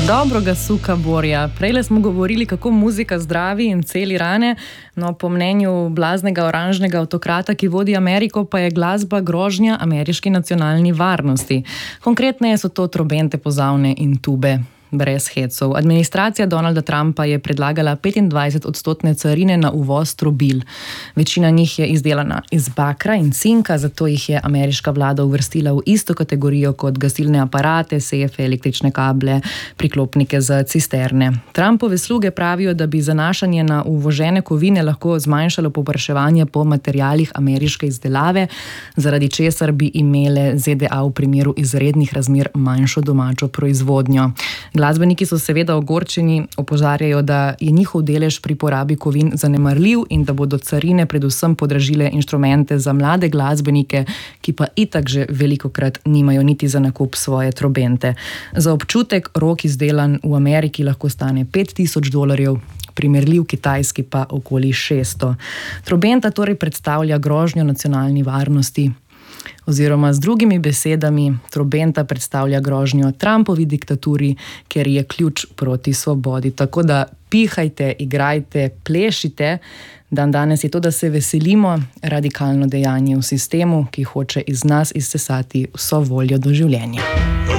Dobro ga suka Borja. Prejle smo govorili, kako muzika zdravi in celi rane, no po mnenju blaznega oranžnega avtokrata, ki vodi Ameriko, pa je glasba grožnja ameriški nacionalni varnosti. Konkretneje so to trobente, pozavne in tube. Brez hecov. Administracija Donalda Trumpa je predlagala 25% carine na uvoz trobil. Večina njih je izdelana iz bakra in cinka, zato jih je ameriška vlada uvrstila v isto kategorijo kot gasilne aparate, sefe, električne kable, priklopnike za cisterne. Trumpove sluge pravijo, da bi zanašanje na uvožene kovine lahko zmanjšalo povpraševanje po materialih ameriške izdelave, zaradi česar bi imele ZDA v primeru izrednih razmer manjšo domačo proizvodnjo. Glasbeniki so seveda ogorčeni, opozarjajo, da je njihov delež pri porabi kovin zanemarljiv in da bodo carine predvsem podražile inštrumente za mlade glasbenike, ki pa itak že velikokrat nimajo niti za nakup svoje trobente. Za občutek rok izdelan v Ameriki lahko stane $5,000, primerljiv kitajski pa okoli 600. Trobenta torej predstavlja grožnjo nacionalni varnosti. Oziroma z drugimi besedami, trobenta predstavlja grožnjo Trumpovi diktaturi, ker je ključ proti svobodi. Tako da pihajte, igrajte, plešite. Danes je to, da se veselimo, radikalno dejanje v sistemu, ki hoče iz nas izsesati vso voljo do življenja.